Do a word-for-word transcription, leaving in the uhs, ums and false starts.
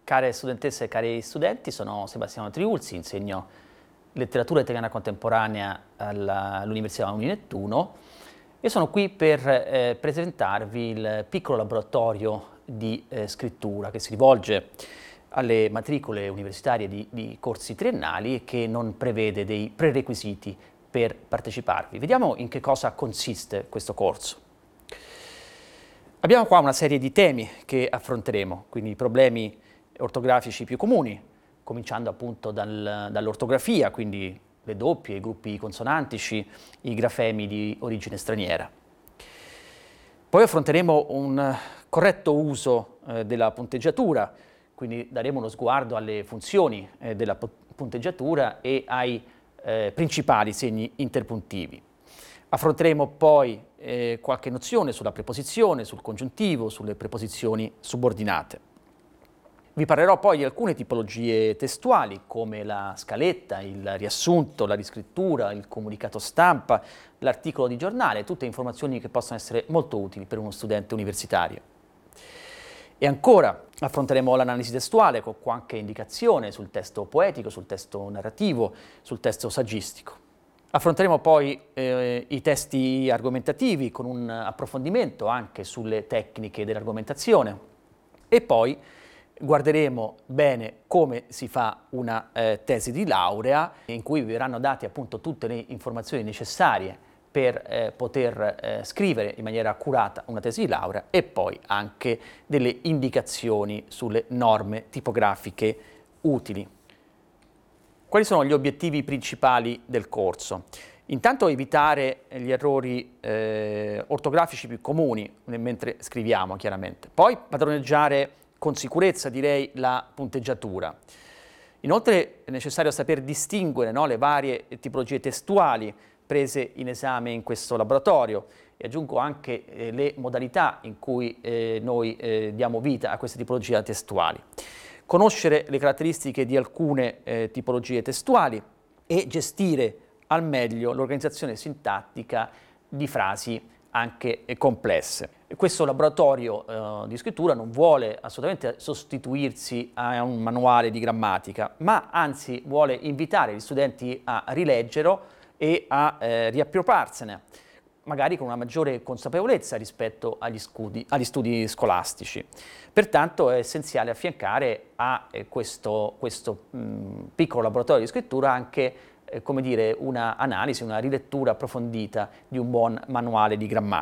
Care studentesse e cari studenti, sono Sebastiano Triulzi, insegno letteratura italiana contemporanea all'Università Uni Nettuno e sono qui per eh, presentarvi il piccolo laboratorio di eh, scrittura che si rivolge alle matricole universitarie di, di corsi triennali e che non prevede dei prerequisiti per parteciparvi. Vediamo in che cosa consiste questo corso. Abbiamo qua una serie di temi che affronteremo, quindi i problemi ortografici più comuni, cominciando appunto dal, dall'ortografia, quindi le doppie, i gruppi consonantici, i grafemi di origine straniera. Poi affronteremo un corretto uso eh, della punteggiatura, quindi daremo uno sguardo alle funzioni eh, della punteggiatura e ai eh, principali segni interpuntivi. Affronteremo poi eh, qualche nozione sulla preposizione, sul congiuntivo, sulle preposizioni subordinate. Vi parlerò poi di alcune tipologie testuali come la scaletta, il riassunto, la riscrittura, il comunicato stampa, l'articolo di giornale, tutte informazioni che possono essere molto utili per uno studente universitario. E ancora affronteremo l'analisi testuale con qualche indicazione sul testo poetico, sul testo narrativo, sul testo saggistico. Affronteremo poi eh, i testi argomentativi con un approfondimento anche sulle tecniche dell'argomentazione e poi guarderemo bene come si fa una eh, tesi di laurea in cui vi verranno date appunto tutte le informazioni necessarie per eh, poter eh, scrivere in maniera accurata una tesi di laurea e poi anche delle indicazioni sulle norme tipografiche utili. Quali sono gli obiettivi principali del corso? Intanto evitare gli errori eh, ortografici più comuni mentre scriviamo, chiaramente. Poi padroneggiare con sicurezza, direi, la punteggiatura. Inoltre è necessario saper distinguere, no, le varie tipologie testuali prese in esame in questo laboratorio e aggiungo anche eh, le modalità in cui eh, noi eh, diamo vita a queste tipologie testuali. Conoscere le caratteristiche di alcune eh, tipologie testuali e gestire al meglio l'organizzazione sintattica di frasi anche complesse. Questo laboratorio eh, di scrittura non vuole assolutamente sostituirsi a un manuale di grammatica, ma anzi vuole invitare gli studenti a rileggerlo e a eh, riappropriarsene, magari con una maggiore consapevolezza rispetto agli studi, agli studi scolastici. Pertanto è essenziale affiancare a eh, questo, questo mh, piccolo laboratorio di scrittura anche eh, come dire, una analisi, una rilettura approfondita di un buon manuale di grammatica.